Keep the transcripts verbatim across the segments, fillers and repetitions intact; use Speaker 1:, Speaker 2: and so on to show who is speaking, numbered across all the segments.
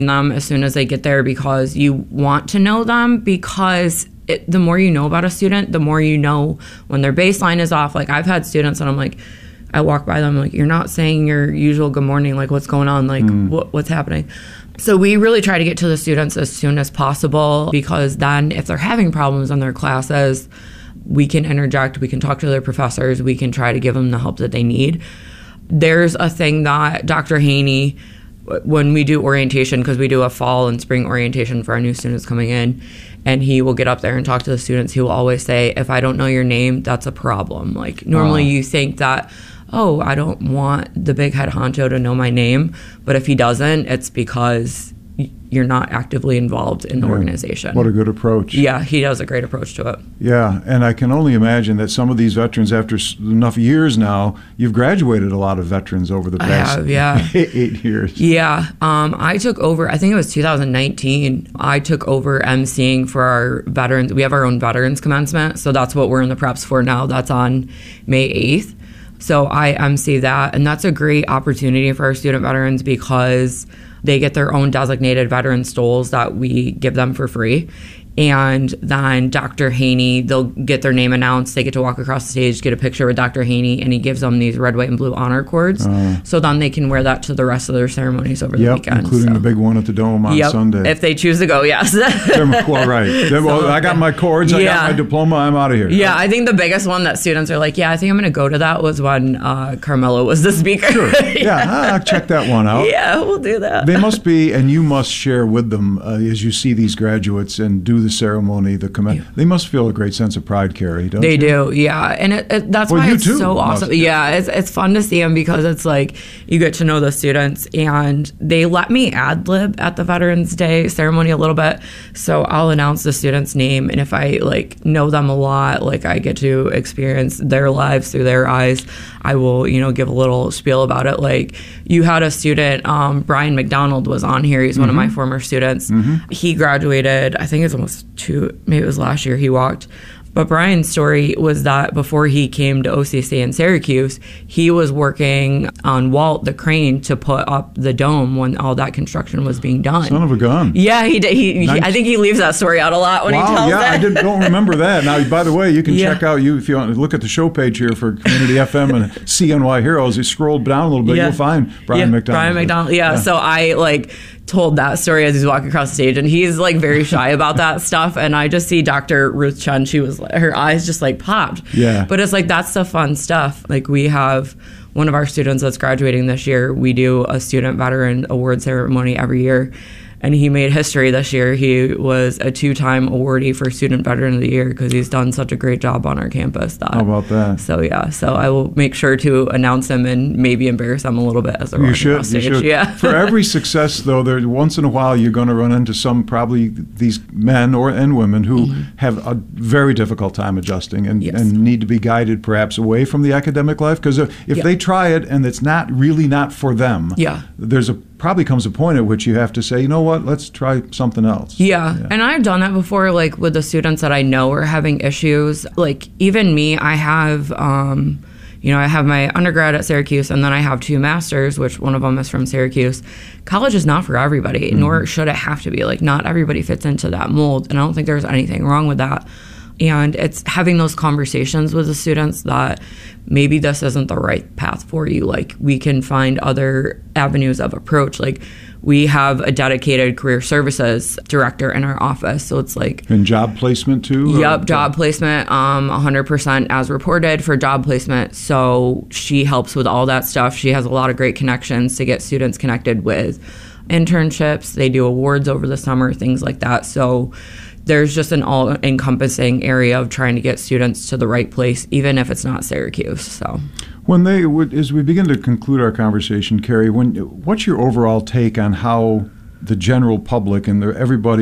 Speaker 1: them as soon as they get there because you want to know them, because it, the more you know about a student, the more you know when their baseline is off. Like I've had students and I'm like, I walk by them like, you're not saying your usual good morning, like what's going on, like mm. what, what's happening. So we really try to get to the students as soon as possible, because then if they're having problems in their classes, we can interject, we can talk to their professors, we can try to give them the help that they need. There's a thing that Doctor Haney, when we do orientation, because we do a fall and spring orientation for our new students coming in, and he will get up there and talk to the students, he will always say, if I don't know your name, that's a problem. Like normally oh. you think that, oh, I don't want the big head honcho to know my name. But if he doesn't, it's because you're not actively involved in the yeah. organization.
Speaker 2: What a good approach.
Speaker 1: Yeah, he does a great approach to it.
Speaker 2: Yeah, and I can only imagine that some of these veterans, after enough years now, you've graduated a lot of veterans over the past
Speaker 1: I have, yeah.
Speaker 2: eight years.
Speaker 1: Yeah, um, I took over, I think it was two thousand nineteen, I took over emceeing for our veterans. We have our own veterans commencement, so that's what we're in the preps for now. That's on May eighth. So I emcee that, and that's a great opportunity for our student veterans because they get their own designated veteran stoles that we give them for free. And then Doctor Haney, they'll get their name announced. They get to walk across the stage, get a picture with Doctor Haney, and he gives them these red, white, and blue honor cords. Uh, so then they can wear that to the rest of their ceremonies over
Speaker 2: yep,
Speaker 1: the weekend.
Speaker 2: Including
Speaker 1: so.
Speaker 2: the big one at the Dome on
Speaker 1: yep,
Speaker 2: Sunday.
Speaker 1: If they choose to go, yes.
Speaker 2: Well, right. Then, well, I got my cords, I yeah. got my diploma, I'm out of here.
Speaker 1: Yeah, I think the biggest one that students are like, yeah, I think I'm going to go to that was when uh, Carmelo was the speaker.
Speaker 2: Sure. yeah, I'll check that one out.
Speaker 1: Yeah, we'll do that.
Speaker 2: They must be, and you must share with them uh, as you see these graduates and do the ceremony, the comm- yeah. They must feel a great sense of pride, Carrie, don't
Speaker 1: they
Speaker 2: you?
Speaker 1: They do, yeah. And it, it, that's
Speaker 2: well,
Speaker 1: why it's
Speaker 2: too,
Speaker 1: so awesome.
Speaker 2: must,
Speaker 1: yeah, it's, it's fun to see them because it's like you get to know the students, and they let me ad-lib at the Veterans Day ceremony a little bit. So I'll announce the student's name, and if I like know them a lot, like I get to experience their lives through their eyes, I will, you know, give a little spiel about it. Like you had a student, um, Brian McDonald was on here. He's mm-hmm. one of my former students. Mm-hmm. He graduated, I think it's almost two, maybe it was last year he walked. But Brian's story was that before he came to O C C in Syracuse, he was working on Walt the crane to put up the dome when all that construction was being done.
Speaker 2: Son of a gun.
Speaker 1: Yeah, he did. He, nice. he, I think he leaves that story out a lot when
Speaker 2: wow,
Speaker 1: he tells
Speaker 2: yeah,
Speaker 1: it.
Speaker 2: I did, don't remember that. Now, by the way, you can
Speaker 1: yeah.
Speaker 2: check out, you if you want to look at the show page here for Community F M and C N Y Heroes. You scroll down a little bit,
Speaker 1: yeah.
Speaker 2: you'll find Brian
Speaker 1: yeah,
Speaker 2: McDonald.
Speaker 1: Brian McDonald, yeah. yeah. So I, like... told that story as he's walking across the stage, and he's like very shy about that stuff, and I just see Doctor Ruth Chun, she was her eyes just like popped.
Speaker 2: Yeah,
Speaker 1: but it's like that's the fun stuff. Like we have one of our students that's graduating this year, we do a student veteran award ceremony every year, and he made history this year. He was a two-time awardee for Student Veteran of the Year because he's done such a great job on our campus. That,
Speaker 2: How about that?
Speaker 1: So yeah, so I will make sure to announce him and maybe embarrass him a little bit as they're walking across stage.
Speaker 2: You should.
Speaker 1: Yeah.
Speaker 2: For every success, though, there once in a while you're going to run into some probably these men or and women who mm-hmm. have a very difficult time adjusting and,
Speaker 1: yes.
Speaker 2: and need to be guided perhaps away from the academic life, because if
Speaker 1: yeah.
Speaker 2: they try it and it's not really not for them,
Speaker 1: yeah.
Speaker 2: there's a probably comes a point at which you have to say, you know what, let's try something else.
Speaker 1: Yeah. yeah. And I've done that before, like with the students that I know are having issues. Like even me, I have, um, you know, I have my undergrad at Syracuse, and then I have two masters, which one of them is from Syracuse. College is not for everybody, mm-hmm. nor should it have to be. Like not everybody fits into that mold, and I don't think there's anything wrong with that. And it's having those conversations with the students that maybe this isn't the right path for you. Like we can find other avenues of approach. Like we have a dedicated career services director in our office. So it's like...
Speaker 2: And job placement too?
Speaker 1: Yep, job placement, um, one hundred percent as reported for job placement. So she helps with all that stuff. She has a lot of great connections to get students connected with internships. They do awards over the summer, things like that. So there's just an all-encompassing area of trying to get students to the right place, even if it's not Syracuse. So,
Speaker 2: when they would, as we begin to conclude our conversation, Carrie, when what's your overall take on how the general public and the, everybody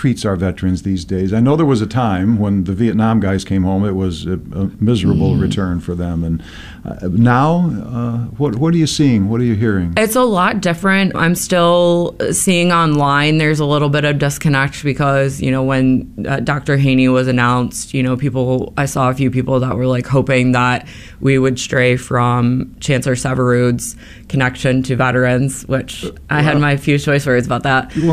Speaker 2: treats our veterans these days? I know there was a time when the Vietnam guys came home; it was a, a miserable mm. return for them. And uh, now, uh, what what are you seeing? What are you hearing?
Speaker 1: It's a lot different. I'm still seeing online. There's a little bit of disconnect because you know when uh, Doctor Haney was announced, you know, people. I saw a few people that were like hoping that we would stray from Chancellor Syverud's connection to veterans, which I had my few choice words about that.